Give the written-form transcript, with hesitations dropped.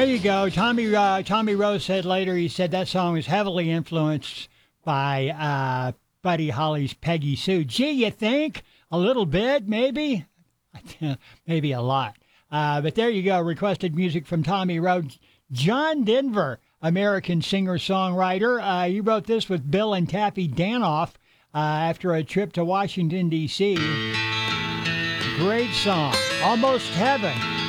There you go. Tommy Rose said later, he said that song was heavily influenced by Buddy Holly's Peggy Sue. Gee, you think? A little bit, maybe? Maybe a lot. But there you go. Requested music from Tommy Rose. John Denver, American singer-songwriter. He wrote this with Bill and Taffy Danoff after a trip to Washington, D.C. Great song. Almost Heaven.